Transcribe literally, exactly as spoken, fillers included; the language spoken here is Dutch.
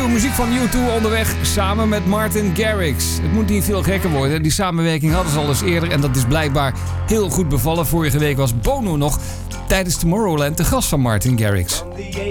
Nieuwe muziek van U twee onderweg samen met Martin Garrix. Het moet niet veel gekker worden. Die samenwerking hadden ze al eens eerder en dat is blijkbaar heel goed bevallen. Vorige week was Bono nog tijdens Tomorrowland de gast van Martin Garrix.